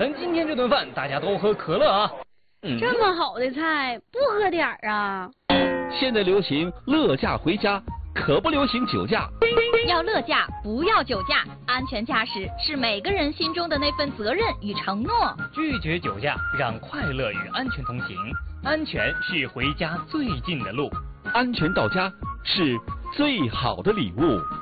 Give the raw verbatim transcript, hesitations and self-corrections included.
等今天这顿饭大家都喝可乐啊！ 嗯、这么好的菜，不喝点儿啊？ 现在流行乐驾回家，可不流行酒驾。 要乐驾，不要酒驾。安全驾驶是每个人心中的那份责任与承诺。 拒绝酒驾，让快乐与安全同行。安全是回家最近的路， 安全到家是最好的礼物。